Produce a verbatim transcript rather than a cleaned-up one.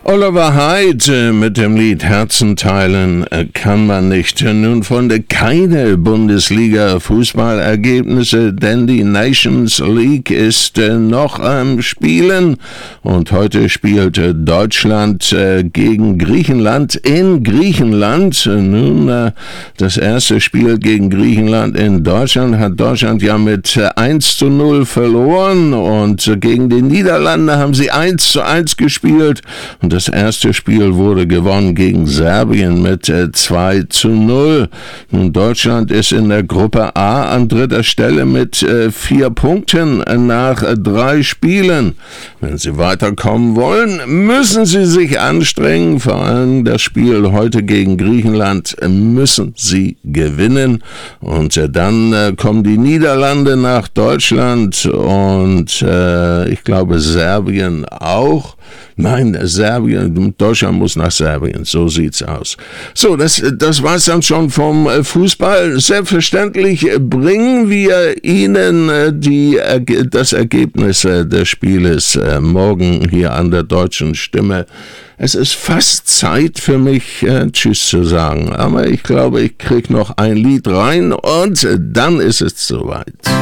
Oliver Hyde mit dem Lied Herzen teilen kann man nicht. Nun folgende keine Bundesliga-Fußballergebnisse, denn die Nations League ist noch am Spielen und heute spielt Deutschland gegen Griechenland in Griechenland. Nun, das erste Spiel gegen Griechenland in Deutschland hat Deutschland ja mit eins zu null verloren und gegen die Niederlande haben sie eins zu eins gespielt und das erste Spiel wurde gewonnen gegen Serbien mit zwei zu null. Nun, Deutschland ist in der Gruppe A an dritter Stelle mit äh, vier Punkten nach drei Spielen. Wenn sie weiterkommen wollen, müssen sie sich anstrengen. Vor allem das Spiel heute gegen Griechenland müssen sie gewinnen. Und äh, dann äh, kommen die Niederlande nach Deutschland und äh, ich glaube Serbien auch. Nein, Serbien, Deutschland muss nach Serbien, so sieht's aus. So, das, das war's dann schon vom Fußball. Selbstverständlich bringen wir Ihnen die, das Ergebnis des Spieles morgen hier an der Deutschen Stimme. Es ist fast Zeit für mich, äh, Tschüss zu sagen, aber ich glaube, ich krieg noch ein Lied rein und dann ist es soweit.